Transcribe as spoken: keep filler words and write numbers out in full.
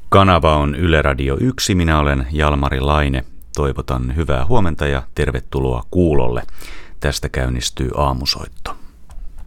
Kanava on Yle Radio yksi, minä olen Jalmari Laine. Toivotan hyvää huomenta ja tervetuloa kuulolle. Tästä käynnistyy aamusoitto.